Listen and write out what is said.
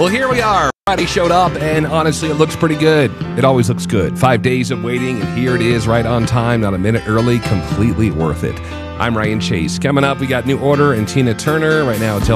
Well, here we are. Friday showed up, and honestly, it looks pretty good. It always looks good. 5 days of waiting, and here it is, right on time, not a minute early, completely worth it. I'm Ryan Chase. Coming up, we got New Order and Tina Turner. Right now, it's